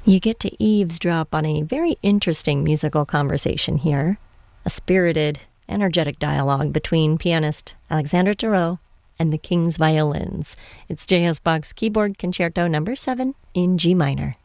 You get to eavesdrop on a very interesting musical conversation here. A spirited, energetic dialogue between pianist Alexandre Tarot and the King's Violins. It's J.S. Bach's Keyboard Concerto No. 7 in G minor.